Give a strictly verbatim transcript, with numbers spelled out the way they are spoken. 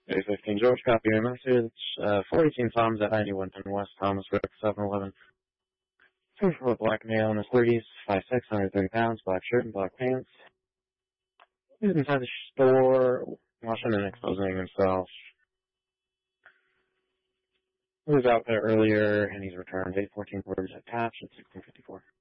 A fifteen George, copy your message. Uh, four eighteen Tom's at ninety-one ten West Thomas Road, seven eleven. Two for black male in his thirties, five six, one hundred thirty pounds, black shirt and black pants. He's inside the store, washing and exposing himself. He was out there earlier, and he's returned eight fourteen words attached at sixteen fifty-four.